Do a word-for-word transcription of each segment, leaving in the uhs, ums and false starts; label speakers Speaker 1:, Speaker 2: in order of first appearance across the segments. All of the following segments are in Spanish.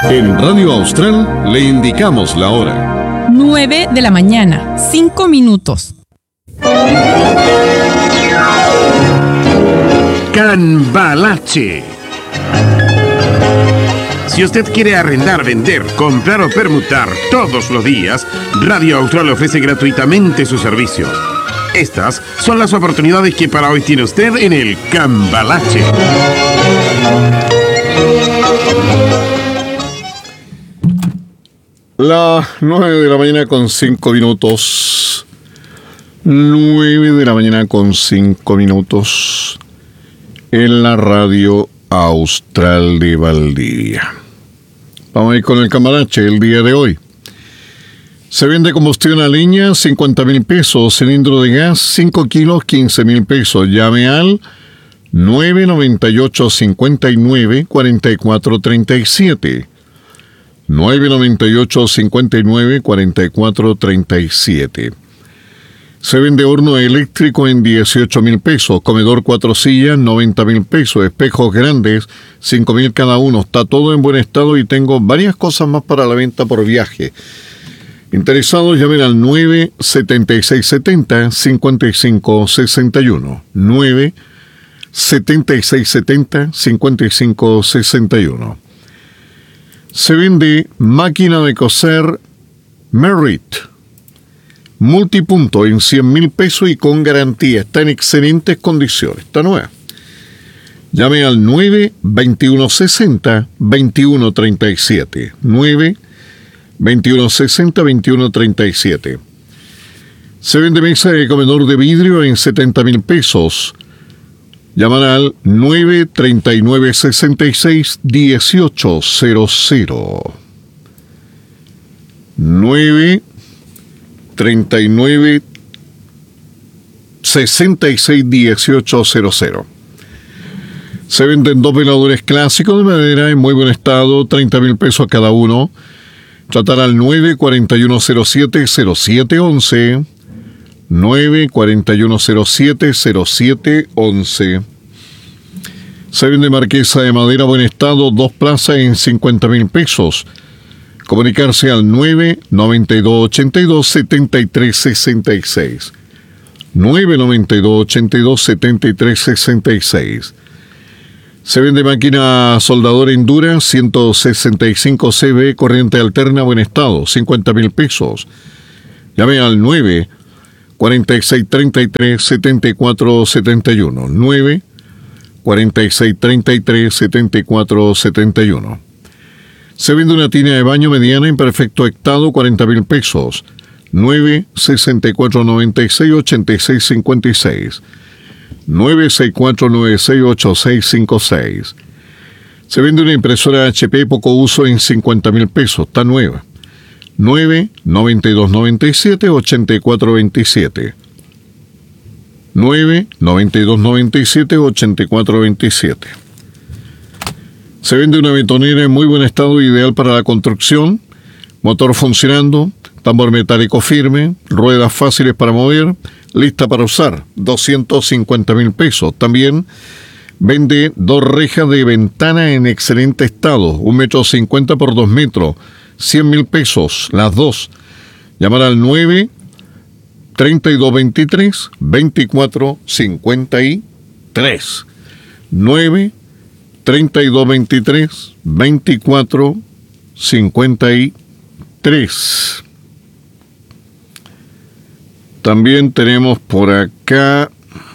Speaker 1: En Radio Austral le indicamos la hora.
Speaker 2: nueve de la mañana, cinco minutos.
Speaker 3: Cambalache. Si usted quiere arrendar, vender, comprar o permutar todos los días, Radio Austral ofrece gratuitamente su servicio. Estas son las oportunidades que para hoy tiene usted en el Cambalache.
Speaker 1: Las nueve de la mañana con cinco minutos. nueve de la mañana con cinco minutos. En la Radio Austral de Valdivia. Vamos a ir con el Cambalache el día de hoy. Se vende combustión a leña, cincuenta mil pesos. Cilindro de gas, cinco kilos, quince mil pesos. Llame al nueve noventa y ocho, cincuenta y nueve, cuarenta y cuatro treinta y siete. nueve noventa y ocho, cincuenta y nueve, cuarenta y cuatro treinta y siete. Se vende horno eléctrico en dieciocho mil pesos, comedor cuatro sillas, noventa mil pesos, espejos grandes, cinco mil cada uno. Está todo en buen estado y tengo varias cosas más para la venta por viaje. Interesados, llamen al nueve setenta y seis setenta, cincuenta y cinco sesenta y uno. nueve setenta y seis setenta, cincuenta y cinco sesenta y uno. Se vende máquina de coser Merit. Multipunto en cien mil pesos y con garantía. Está en excelentes condiciones. Está nueva. Llame al nueve veintiuno sesenta, veintiuno treinta y siete. nueve veintiuno sesenta, veintiuno treinta y siete. Se vende mesa de comedor de vidrio en setenta mil pesos. Llamar al nueve treinta y nueve sesenta y seis, dieciocho cero cero. nueve treinta y nueve sesenta y seis, dieciocho cero cero. Se venden dos veladores clásicos de madera en muy buen estado, treinta mil pesos cada uno. Tratar al nueve cuarenta y uno cero siete, cero siete once. nueve cuarenta y uno cero siete, cero siete once. Se vende marquesa de madera buen estado, dos plazas en cincuenta mil pesos. Comunicarse al nueve noventa y dos ochenta y dos, setenta y tres sesenta y seis. nueve noventa y dos ochenta y dos, setenta y tres sesenta y seis. Se vende máquina soldadora Endura ciento sesenta y cinco C B, corriente alterna, buen estado, cincuenta mil pesos. Llame al nueve cuarenta y seis treinta y tres, setenta y cuatro setenta y uno. nueve cuarenta y seis treinta y tres, setenta y cuatro setenta y uno. Se vende una tina de baño mediana en perfecto estado, cuarenta mil pesos. nueve sesenta y cuatro noventa y seis, ochenta y seis cincuenta y seis. nueve seis cuatro nueve seis ocho seis cinco seis. Se vende una impresora H P poco uso en cincuenta mil pesos, está nueva. nueve noventa y dos noventa y siete, ochenta y cuatro veintisiete. nueve noventa y dos noventa y siete, ochenta y cuatro veintisiete. Se vende una betonera en muy buen estado, ideal para la construcción, motor funcionando, tambor metálico firme, ruedas fáciles para mover, lista para usar, doscientos cincuenta mil pesos. También vende dos rejas de ventana en excelente estado, un metro cincuenta por dos metros, cien mil pesos, las dos. Llamar al nueve treinta y dos veintitrés, veinticuatro cincuenta y tres. nueve treinta y dos veintitrés, veinticuatro cincuenta y tres. También tenemos por acá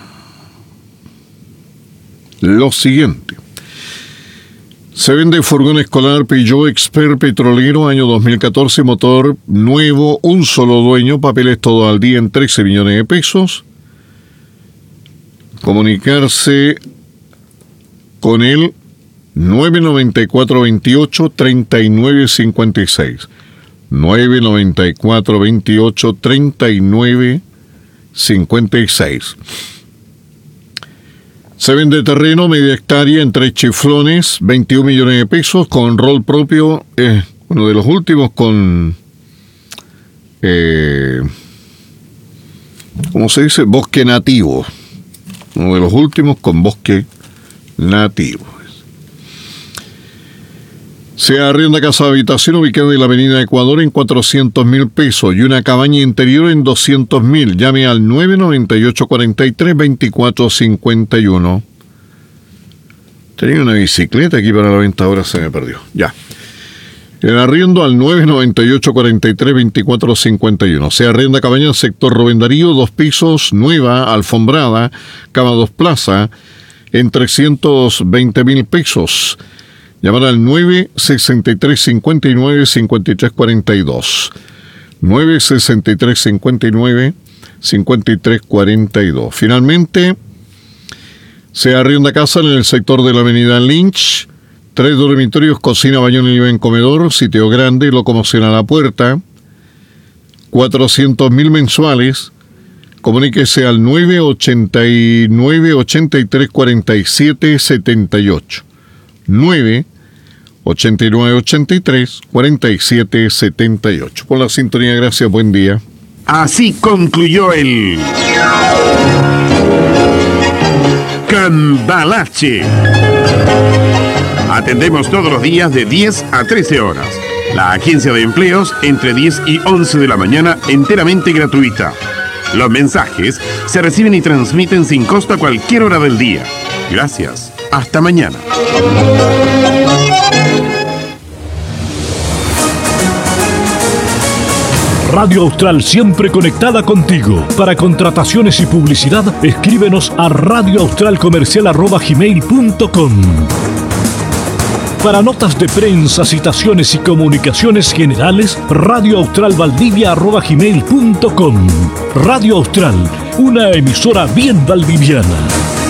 Speaker 1: lo siguiente. Se vende furgón escolar Peugeot Expert petrolero año dos mil catorce, motor nuevo, un solo dueño, papeles todo al día en trece millones de pesos. Comunicarse con él nueve noventa y cuatro veintiocho, treinta y nueve cincuenta y seis. nueve noventa y cuatro veintiocho, treinta y nueve cincuenta y seis. Se vende terreno media hectárea en tres chiflones, veintiún millones de pesos, con rol propio, eh, uno de los últimos con, eh, ¿cómo se dice? Bosque nativo. Uno de los últimos con bosque nativo. Se arrienda casa de habitación ubicada en la avenida Ecuador en cuatrocientos mil pesos y una cabaña interior en doscientos mil. Llame al nueve noventa y ocho, cuarenta y tres, veinticuatro cincuenta y uno. Tenía una bicicleta aquí para la venta, ahora se me perdió. Ya. El arriendo al nueve noventa y ocho, cuarenta y tres, veinticuatro cincuenta y uno. Se arrienda cabaña en sector Rubén Darío, dos pisos, nueva, alfombrada, cama dos plaza, en trescientos veinte mil pesos. Llamar al nueve sesenta y tres, cincuenta y nueve, cincuenta y tres cuarenta y dos. nueve sesenta y tres, cincuenta y nueve, cincuenta y tres cuarenta y dos. Finalmente, se arrienda casa en el sector de la avenida Lynch. Tres dormitorios, cocina, baño y living comedor, sitio grande, locomoción a la puerta. cuatrocientos mil mensuales. Comuníquese al nueve ochenta y nueve, ochenta y tres cuarenta y siete setenta y ocho. nueve ochenta y nueve, ochenta y tres cuarenta y siete setenta y ocho. Por la sintonía, gracias, buen día.
Speaker 3: Así concluyó el Cambalache. Atendemos todos los días de diez a trece horas. La agencia de empleos entre diez y once de la mañana, enteramente gratuita. Los mensajes se reciben y transmiten sin costo a cualquier hora del día. Gracias. Hasta mañana.
Speaker 4: Radio Austral, siempre conectada contigo. Para contrataciones y publicidad, escríbenos a radioaustralcomercial arroba gmail punto com. Para notas de prensa, citaciones y comunicaciones generales, radioaustralvaldivia arroba gmail punto com. Radio Austral, una emisora bien valdiviana.